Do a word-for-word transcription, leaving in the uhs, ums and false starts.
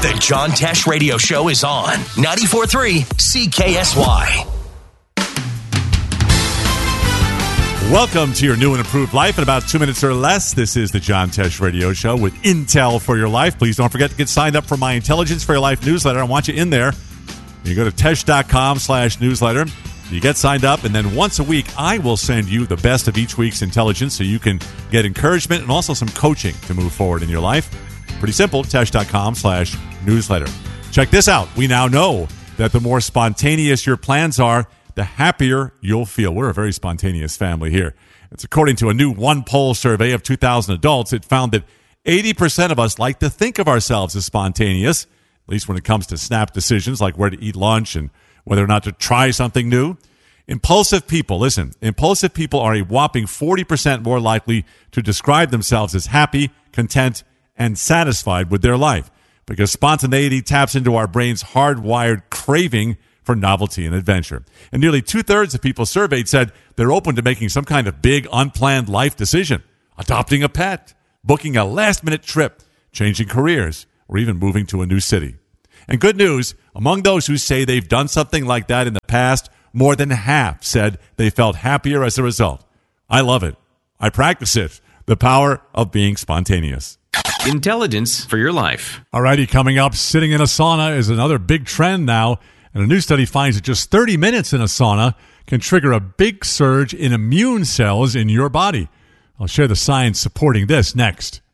The John Tesh Radio Show is on ninety-four point three C K S Y. Welcome to your new and improved life in about two minutes or less. This is the John Tesh Radio Show with Intel for your life. Please don't forget to get signed up for my Intelligence for Your Life newsletter. I want you in there. You go to tesh.com slash newsletter. You get signed up, and then once a week, I will send you the best of each week's intelligence so you can get encouragement and also some coaching to move forward in your life. Pretty simple, tesh.com slash newsletter. Check this out. We now know that the more spontaneous your plans are, the happier you'll feel. We're a very spontaneous family here. It's according to a new one poll survey of two thousand adults. It found that eighty percent of us like to think of ourselves as spontaneous, at least when it comes to snap decisions like where to eat lunch and whether or not to try something new. Impulsive people, listen, impulsive people are a whopping forty percent more likely to describe themselves as happy, content, and satisfied with their life because spontaneity taps into our brain's hardwired craving for novelty and adventure. And nearly two-thirds of people surveyed said they're open to making some kind of big, unplanned life decision, adopting a pet, booking a last-minute trip, changing careers, or even moving to a new city. And good news, among those who say they've done something like that in the past, more than half said they felt happier as a result. I love it. I practice it. The power of being spontaneous. Intelligence for your life. All righty, coming up, sitting in a sauna is another big trend now. And a new study finds that just thirty minutes in a sauna can trigger a big surge in immune cells in your body. I'll share the science supporting this next.